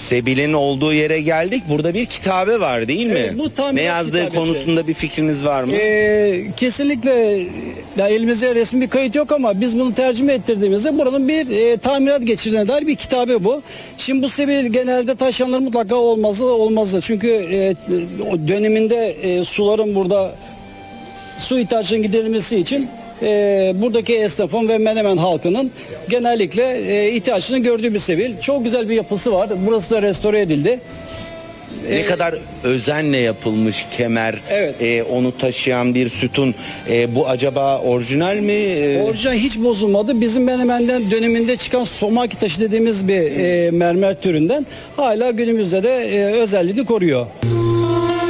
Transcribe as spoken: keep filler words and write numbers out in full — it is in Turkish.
Sebil'in olduğu yere geldik. Burada bir kitabe var değil mi? Evet, bu tamirat ne yazdığı kitabesi. konusunda bir fikriniz var mı? Ee, kesinlikle ya elimizde resmi bir kayıt yok ama biz bunu tercüme ettirdiğimizde buranın bir e, tamirat geçirdiğine dair bir kitabe bu. Şimdi bu Sebil genelde taşıyanlar mutlaka olmazı olmazı. Çünkü e, o döneminde e, suların burada su ihtiyacının giderilmesi için e, buradaki esnafın ve Menemen halkının genellikle e, ihtiyaçını gördüğü bir Sebil. Çok güzel bir yapısı var. Burası da restore edildi. Ne kadar özenle yapılmış kemer, Evet. e, onu taşıyan bir sütun. E, bu acaba orijinal mi? E, Orijinal hiç bozulmadı. Bizim Menemen'den döneminde çıkan somaki taşı dediğimiz bir e, mermer türünden hala günümüzde de e, özelliğini koruyor.